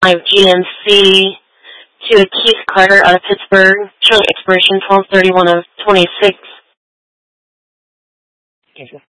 GMC to a Keith Carter out of Pittsburgh, showing expiration 12/31 of 26. Okay.